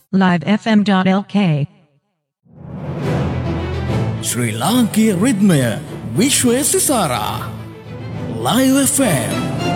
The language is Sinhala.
livefm.lk ශ්‍රී ලාංකීය රිද්මය විශ්වය සිසාරා Live FM